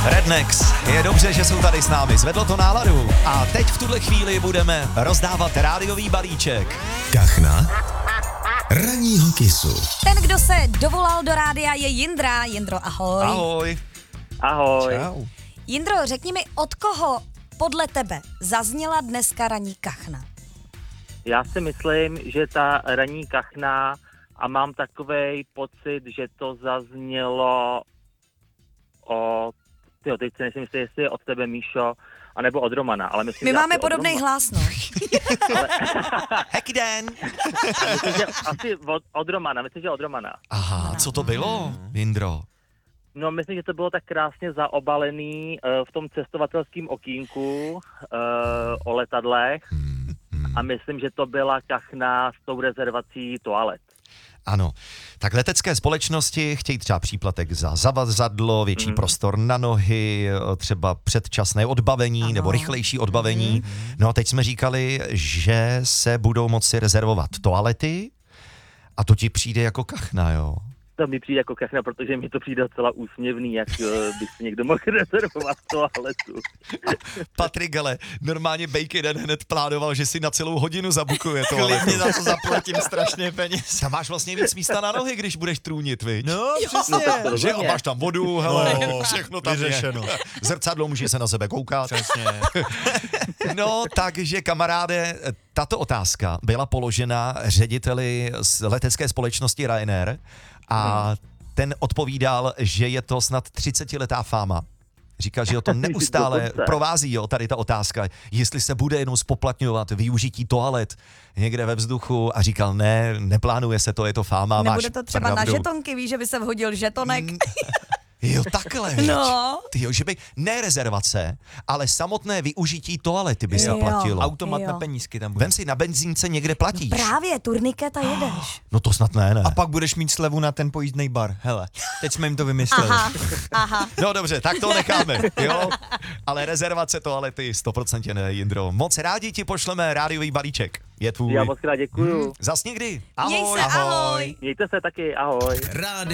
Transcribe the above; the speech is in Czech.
Rednex, je dobře, že jsou tady s námi, zvedlo to náladu. A teď v tuhle chvíli budeme rozdávat rádiový balíček. Kachna ranního kisu. Ten, kdo se dovolal do rádia, je Jindra. Jindro, ahoj. Ahoj. Ahoj. Čau. Jindro, řekni mi, od koho podle tebe zazněla dneska ranní kachna? Já si myslím, že ta ranní kachna, a mám takovej pocit, že to zaznělo od... teď si nejsem jistý, jestli je od tebe, Míšo, anebo od Romana, ale myslím, My že máme asi podobný hlas, no. Hezký den. myslím, že asi od Romana, myslím, že od Romana. Aha, co to bylo, Jindro? No, myslím, že to bylo tak krásně zaobalený v tom cestovatelském okýnku o letadlech a myslím, že to byla kachna s tou rezervací toalet. Ano, tak letecké společnosti chtějí třeba příplatek za zavazadlo, větší prostor na nohy, třeba předčasné odbavení nebo rychlejší odbavení. No a teď jsme říkali, že se budou moci rezervovat toalety a to ti přijde jako kachna, jo? To mi přijde jako kachna, protože mi to přijde docela úsměvný, jak by si někdo mohl rezervovat toaletu. Patrik, ale normálně Bejkyden hned plánoval, že si na celou hodinu zabukuje toaletu. Klidně za to zaplatím strašně peněz. Tam máš vlastně víc místa na nohy, když budeš trůnit, viď? No, přesně. to Že a máš tam vodu, hele, No, všechno tam vyřešeno. je. Zrcadlo, můžeš se na sebe koukat. Přesně. No, takže kamaráde, tato otázka byla položena řediteli z letecké společnosti Ryanair a ten odpovídal, že je to snad 30letá fáma. Říkal, že ho to neustále Dokonce. provází, jo, tady ta otázka, jestli se bude jenom spoplatňovat využití toalet někde ve vzduchu a říkal, ne, neplánuje se to, je to fáma, Nebude máš to třeba na pravdu. žetonky, víš, že by se vhodil žetonek? Jo, takhle, viď? No. Tyjo, že by ne rezervace, ale samotné využití toalety by se Jo. platilo. Automat Jo. na penízky tam bude. Vem si na benzínce někde platíš. Právě, turniketa jedeš. No to snad ne. A pak budeš mít slevu na ten pojízdnej bar. Hele, teď jsme jim to vymysleli. Aha. No dobře, tak to necháme, jo? Ale rezervace toalety 100% ne, Jindro. Moc rádi ti pošleme rádiový balíček. Je tvůj. Já moc krát děkuju. Zas někdy. Měj Ahoj. se, ahoj. Mějte se taky, ahoj.